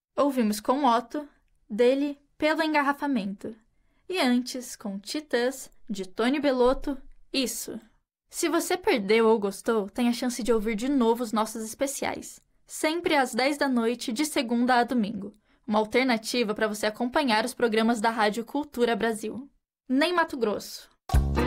Ouvimos com Otto, dele Pelo Engarrafamento. E antes, com Titãs, de Tony Bellotto, Isso. Se você perdeu ou gostou, tem a chance de ouvir de novo os nossos especiais. Sempre às 10 da noite, de segunda a domingo. Uma alternativa para você acompanhar os programas da Rádio Cultura Brasil. Nem Mato Grosso.